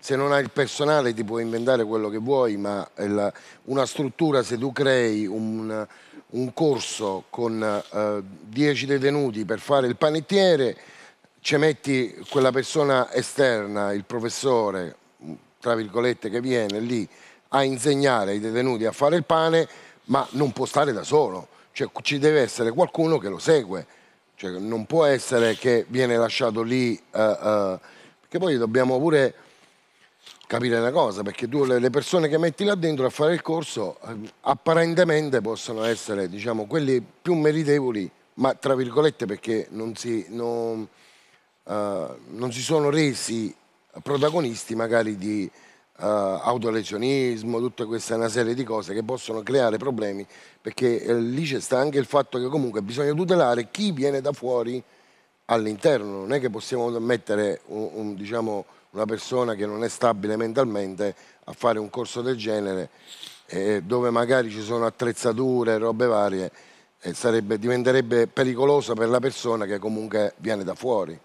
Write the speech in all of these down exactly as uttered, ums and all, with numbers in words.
se non hai il personale ti puoi inventare quello che vuoi, ma il, una struttura, se tu crei un, un corso con eh, dieci detenuti per fare il panettiere, ci metti quella persona esterna, il professore, tra virgolette, che viene lì a insegnare ai detenuti a fare il pane, ma non può stare da solo, cioè ci deve essere qualcuno che lo segue, cioè, non può essere che viene lasciato lì, uh, uh, perché poi dobbiamo pure capire una cosa, perché tu le, le persone che metti là dentro a fare il corso eh, apparentemente possono essere, diciamo, quelli più meritevoli, ma tra virgolette perché non si, non, uh, non si sono resi protagonisti magari di uh, autolesionismo, tutta questa una serie di cose che possono creare problemi, perché eh, lì c'è sta anche il fatto che comunque bisogna tutelare chi viene da fuori all'interno, non è che possiamo mettere un, un, diciamo, una persona che non è stabile mentalmente a fare un corso del genere eh, dove magari ci sono attrezzature, robe varie, eh, sarebbe, diventerebbe pericoloso per la persona che comunque viene da fuori.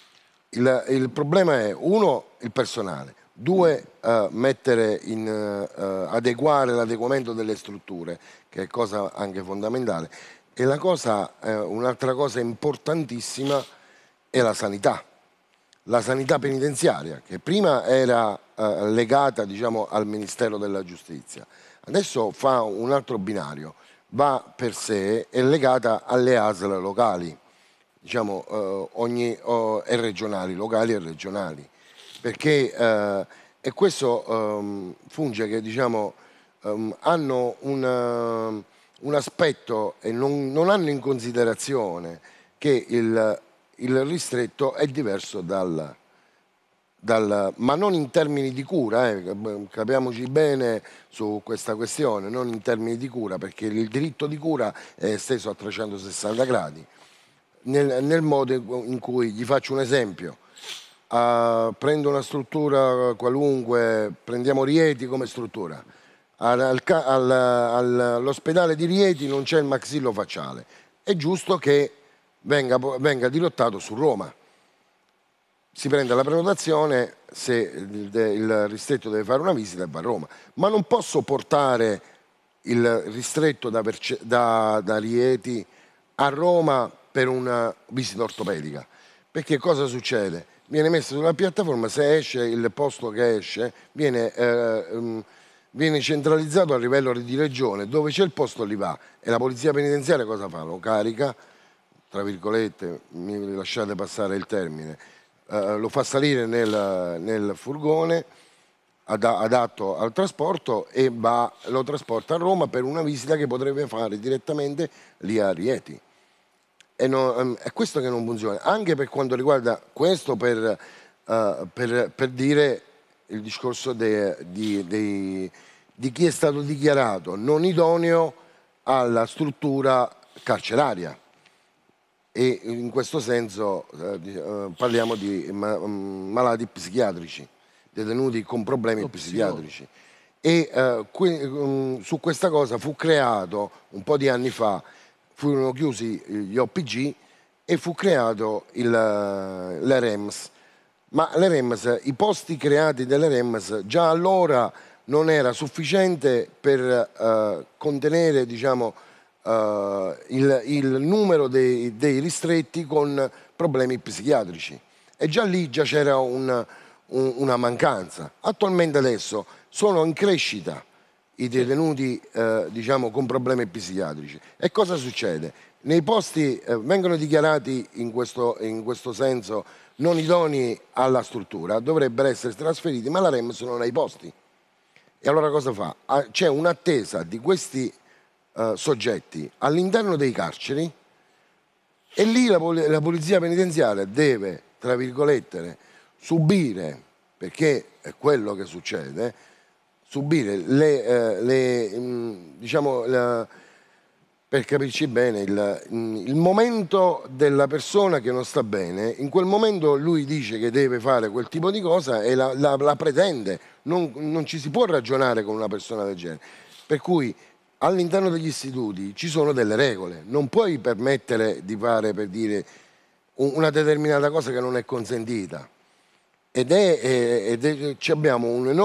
Il, il problema è, uno, il personale, due, uh, mettere in, uh, adeguare l'adeguamento delle strutture, che è cosa anche fondamentale, e la cosa, uh, un'altra cosa importantissima è la sanità, la sanità penitenziaria, che prima era uh, legata, diciamo, al Ministero della Giustizia, adesso fa un altro binario, va per sé, è legata alle A S L locali, diciamo, eh, ogni, oh, e regionali, locali e regionali, perché eh, e questo ehm, funge che diciamo, ehm, hanno una, un aspetto e non, non hanno in considerazione che il, il ristretto è diverso dal, dal, ma non in termini di cura, eh, capiamoci bene su questa questione, non in termini di cura, perché il diritto di cura è esteso a trecentosessanta gradi. Nel, nel modo in cui, gli faccio un esempio, uh, prendo una struttura qualunque, prendiamo Rieti come struttura, al, al, al, all'ospedale di Rieti non c'è il maxillofacciale, è giusto che venga, venga dirottato su Roma, si prende la prenotazione, se il, il ristretto deve fare una visita e va a Roma, ma non posso portare il ristretto da, da, da Rieti a Roma per una visita ortopedica, perché cosa succede? Viene messo sulla piattaforma, se esce il posto che esce viene, eh, viene centralizzato a livello di regione, dove c'è il posto lì va, e la polizia penitenziaria cosa fa? Lo carica, tra virgolette, mi lasciate passare il termine, eh, lo fa salire nel, nel furgone adatto al trasporto e va, lo trasporta a Roma per una visita che potrebbe fare direttamente lì a Rieti. E no, è questo che non funziona, anche per quanto riguarda questo, per, uh, per, per dire il discorso de, di, de, di chi è stato dichiarato non idoneo alla struttura carceraria, e in questo senso uh, parliamo di ma, malati psichiatrici, detenuti con problemi Lo psichiatrici. E uh, qui, um, su questa cosa fu creato un po' di anni fa, furono chiusi gli O P G e fu creato l'E R E M S, ma l'E R E M S, i posti creati dall'E R E M S già allora non era sufficiente per uh, contenere, diciamo, uh, il, il numero dei, dei ristretti con problemi psichiatrici, e già lì già c'era un, un, una mancanza. Attualmente adesso sono in crescita i detenuti eh, diciamo, con problemi psichiatrici. E cosa succede? Nei posti eh, vengono dichiarati in questo, in questo senso non idonei alla struttura, dovrebbero essere trasferiti, ma la R E M S non ha i posti. E allora cosa fa? C'è un'attesa di questi eh, soggetti all'interno dei carceri, e lì la, pol la polizia penitenziaria deve, tra virgolette, subire, perché è quello che succede, subire le, eh, le mh, diciamo, la, per capirci bene, il, il momento della persona che non sta bene, in quel momento lui dice che deve fare quel tipo di cosa e la, la, la pretende, non, non ci si può ragionare con una persona del genere, per cui all'interno degli istituti ci sono delle regole, non puoi permettere di fare, per dire, una determinata cosa che non è consentita. ed è, ed è, ci abbiamo un enorme